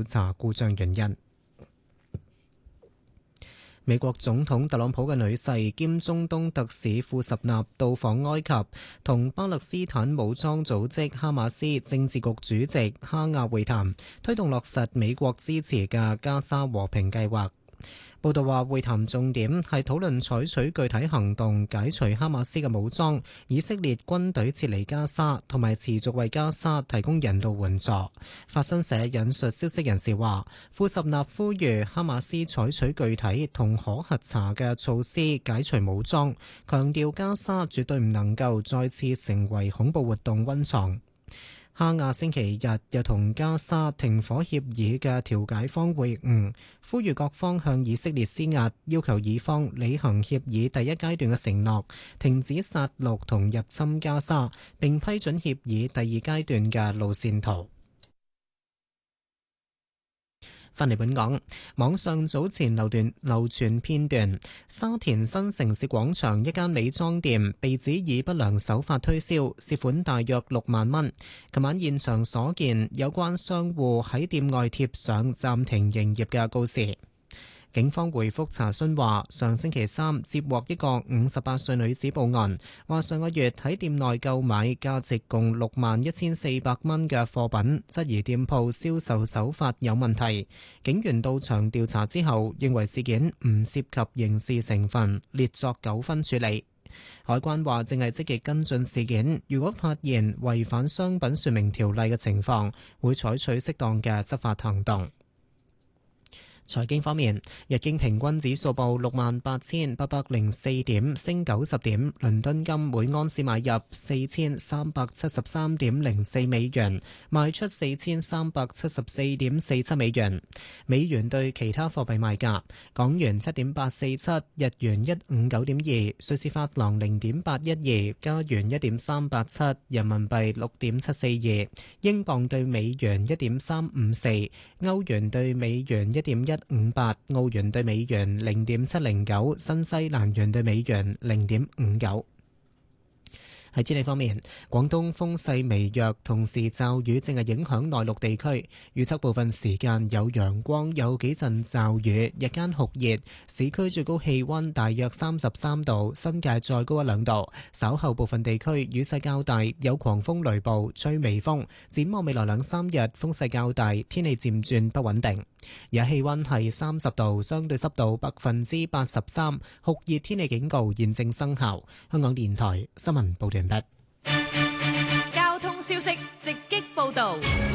查故障原因。美國總統特朗普嘅女婿兼中東特使庫什納到訪埃及，同巴勒斯坦武裝組織哈馬斯政治局主席哈亞會談，推動落實美國支持嘅加沙和平計劃。報道話，會談重點係討論採取具體行動解除哈馬斯嘅武裝、以色列軍隊撤離加沙同埋持續為加沙提供人道援助。法新社引述消息人士話，庫什納呼籲哈馬斯採取具體同可核查嘅措施解除武裝，強調加沙絕對唔能夠再次成為恐怖活動溫床。哈亞星期日又同加沙停火協議嘅調解方會晤，呼籲各方向以色列施壓，要求以方履行協議第一階段嘅承諾，停止殺戮同入侵加沙，並批准協議第二階段嘅路線圖。返嚟本港，網上早前流傳片段，沙田新城市廣場一間美妝店被指以不良手法推銷，涉款大約6萬蚊。琴晚現場所見，有關商戶喺店外貼上暫停營業嘅告示。警方回覆查詢話，上星期三接獲一個58歲女子報案，話上個月喺店內購買價值共61400蚊嘅貨品，質疑店鋪銷售手法有問題。警員到場調查之後，認為事件唔涉及刑事成分，列作糾紛處理。海關話正係積極跟進事件，如果發現違反商品說明條例嘅情況，會採取適當嘅執法行動。財經方面，日經平均指數報68,804點，升90點。倫敦金每盎司買入4373.04美元，賣出4374.47美元。美元對其他貨幣賣價：港元7.847，日元159.2，瑞士法郎0.812，加元1.387，人民幣6.742，英鎊對美元1.354，歐元對美元1.158，澳元對美元0.709，新西蘭元對美元0.59。喺天氣方面，廣東風勢微弱，同時驟雨正係影響內陸地區。預測部分時間有陽光，有幾陣驟雨，日間酷熱，市區最高氣溫大約33度，新界再高1-2度。稍後部分地區雨勢較大，有狂風雷暴，吹微風。展望未來2-3日，風勢較大，天氣漸轉不穩定。而氣溫係30度，相對濕度83%，酷熱天氣警告現正生效。香港電台新聞報道完畢。 交通消息直擊報道。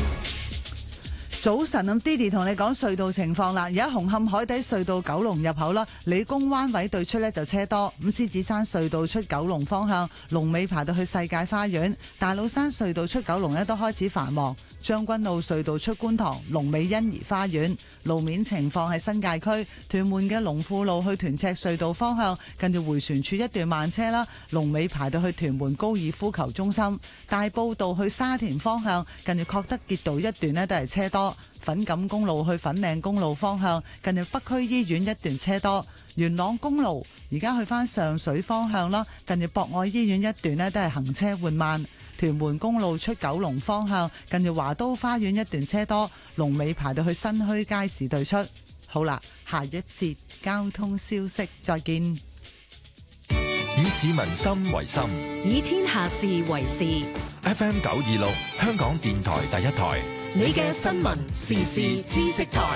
早晨，咁 Didi 同你講隧道情況啦。而家紅磡海底隧道九龍入口啦，理工灣位對出呢就車多。咁獅子山隧道出九龍方向，龍尾排到去世界花園。大老山隧道出九龍呢都開始繁忙。將軍澳隧道出觀塘，龍尾欣怡花園。路面情況喺新界區屯門嘅龍富路去屯赤隧道方向，近住迴旋處一段慢車啦，龍尾排到去屯門高爾夫球中心。大埔道去沙田方向，近住確德傑道一段呢都係車多。粉錦公路去粉嶺公路方向，近住北區醫院一段車多。元朗公路而家去返上水方向啦，近住博愛醫院一段呢都係行車緩慢。屯門公路出九龍方向，近住華都花園一段車多，龍尾排到去新墟街市對出。好啦，下一節交通消息再見。 以市民心為心， 以天下事為事。 FM 926，香港電台第一台， 你嘅新聞時事知識台。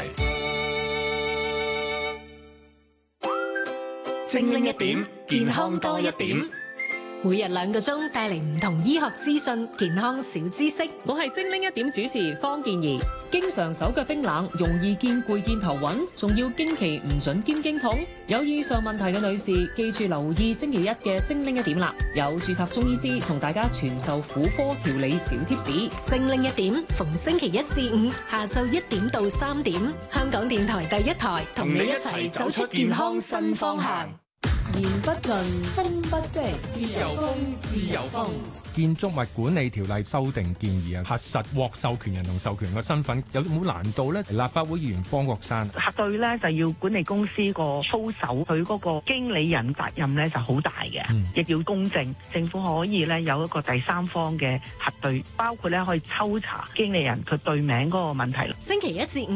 精靈一點，健康多一點。 每日2個鐘帶嚟唔同醫學資訊、健康小知識。 我係精靈一點主持方健儀。經常手腳冰冷，容易見攰見頭暈，仲要經期唔準兼經痛。有以上問題嘅女士，記住留意星期一嘅精靈一點啦。有註冊中醫師同大家傳授婦科調理小貼士。 精靈一點，逢星期1至5下晝1點到3點，香港電台第一台同你一齊走出健康新方向。 言不盡，風不息，自由風，自由風。 建築物管理條例修訂建議啊，核實獲授權人同授權嘅身份有冇難度呢？立法會議員方國珊， 核對呢就要管理公司個操守，佢嗰個經理人責任呢就好大嘅，亦要公正。政府可以呢有一個第三方嘅核對，包括呢可以抽查經理人佢對名嗰個問題。 星期1至5